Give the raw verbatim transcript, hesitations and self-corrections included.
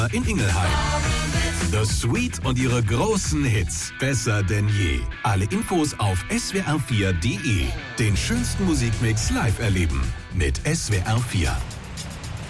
in Ingelheim. The Sweet und ihre großen Hits. Besser denn je. Alle Infos auf S W R vier Punkt de. Den schönsten Musikmix live erleben. Mit S W R vier.